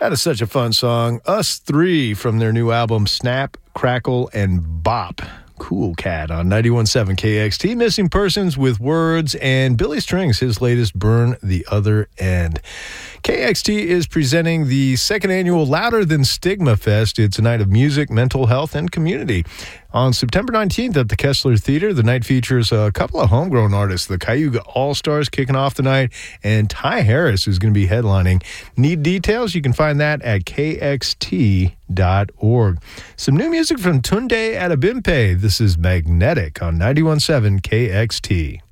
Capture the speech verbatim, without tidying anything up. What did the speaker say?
That is such a fun song. Us Three from their new album, Snap, Crackle, and Bop. Cool Cat on ninety-one point seven K X T. Missing Persons with Words, and Billy Strings, his latest, Burn the Other End. K X T is presenting the second annual Louder Than Stigma Fest. It's a night of music, mental health, and community. On September nineteenth at the Kessler Theater, the night features a couple of homegrown artists. The Cayuga All-Stars kicking off the night, and Ty Harris is going to be headlining. Need details? You can find that at K X T dot org. Some new music from Tunde Adebimpe. This is Magnetic on ninety-one point seven K X T.